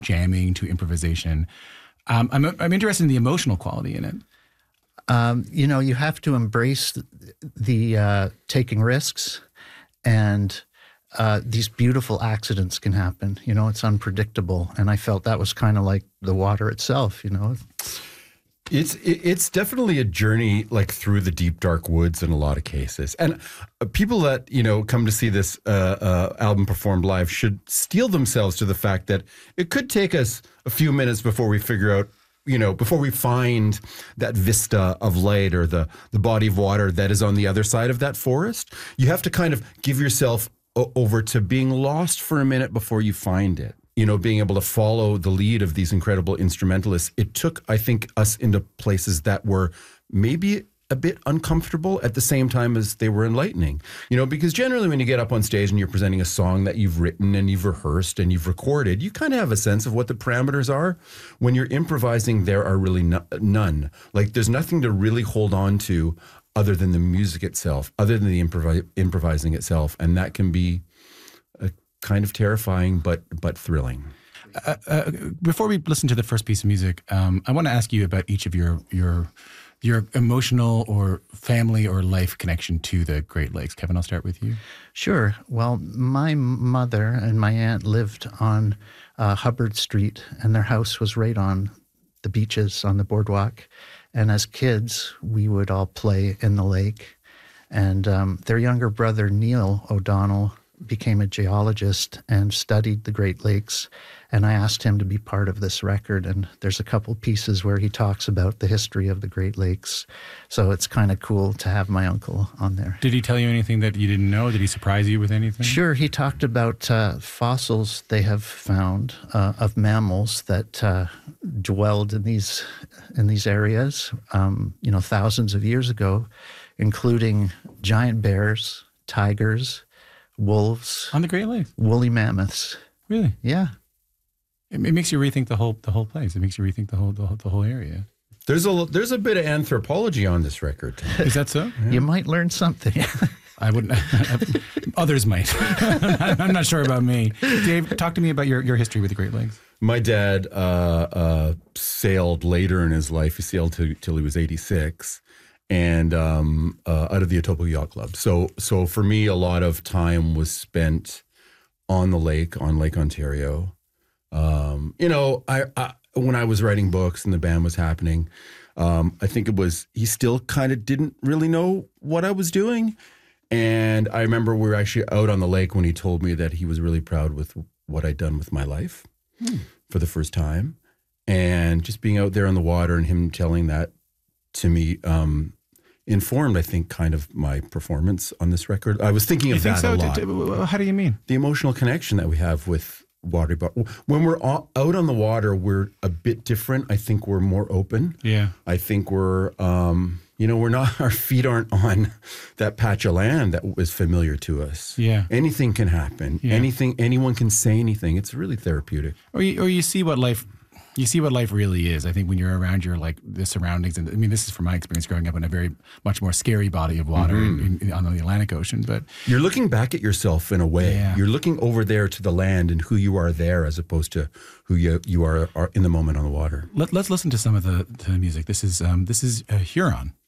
jamming to improvisation. I'm interested in the emotional quality in it. You have to embrace the taking risks, and these beautiful accidents can happen. It's unpredictable, and I felt that was kind of like the water itself. It's definitely a journey like through the deep, dark woods in a lot of cases. And people that, come to see this album performed live should steel themselves to the fact that it could take us a few minutes before we figure out, before we find that vista of light or the body of water that is on the other side of that forest. You have to kind of give yourself over to being lost for a minute before you find it. Being able to follow the lead of these incredible instrumentalists. It took, I think, us into places that were maybe a bit uncomfortable at the same time as they were enlightening. Because generally when you get up on stage and you're presenting a song that you've written and you've rehearsed and you've recorded, you kind of have a sense of what the parameters are. When you're improvising, there are really none. Like there's nothing to really hold on to other than the music itself, other than the improvising itself. And that can be kind of terrifying, but thrilling. Before we listen to the first piece of music, I want to ask you about each of your emotional or family or life connection to the Great Lakes. Kevin, I'll start with you. Sure. Well, my mother and my aunt lived on Hubbard Street, and their house was right on the beaches on the boardwalk. And as kids, we would all play in the lake. And their younger brother, Neil O'Donnell, became a geologist and studied the Great Lakes, and I asked him to be part of this record. And there's a couple pieces where he talks about the history of the Great Lakes, so it's kind of cool to have my uncle on there. Did he tell you anything that you didn't know? Did he surprise you with anything? Sure. He talked about fossils they have found of mammals that dwelled in these areas, thousands of years ago, including giant bears, tigers, wolves on the Great Lakes, woolly mammoths. Really? Yeah. It makes you rethink the whole place. It makes you rethink the whole area. There's a bit of anthropology on this record. Is that so? Yeah. You might learn something. I wouldn't. Others might. I'm not sure about me. Dave, talk to me about your history with the Great Lakes. My dad sailed later in his life. He sailed till he was 86. And out of the Etobicoke Yacht Club. So for me, a lot of time was spent on Lake Ontario. When I was writing books and the band was happening, I think he still kind of didn't really know what I was doing. And I remember we were actually out on the lake when he told me that he was really proud with what I'd done with my life for the first time. And just being out there on the water and him telling that to me, informed, I think, kind of my performance on this record. I was thinking of that a lot. How do you mean? The emotional connection that we have with water. But when we're out on the water, we're a bit different. I think we're more open. Yeah. I think we're, we're not, our feet aren't on that patch of land that was familiar to us. Yeah. Anything can happen. Yeah. Anyone can say anything. It's really therapeutic. Or you see what life really is. I think when you're around the surroundings, and I mean, this is from my experience growing up in a very much more scary body of water on the Atlantic Ocean. But you're looking back at yourself in a way. Yeah. You're looking over there to the land and who you are there, as opposed to who you are in the moment on the water. Let's listen to some of the music. This is Huron.